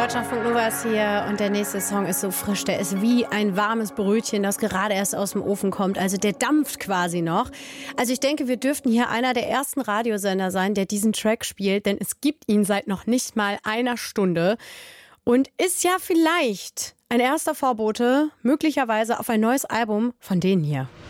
Deutschlandfunk Nova ist hier und der nächste Song ist so frisch. Der ist wie ein warmes Brötchen, das gerade erst aus dem Ofen kommt. Also der dampft quasi noch. Also ich denke, wir dürften hier einer der ersten Radiosender sein, der diesen Track spielt, denn es gibt ihn seit noch nicht mal einer Stunde und ist ja vielleicht ein erster Vorbote möglicherweise auf ein neues Album von denen hier.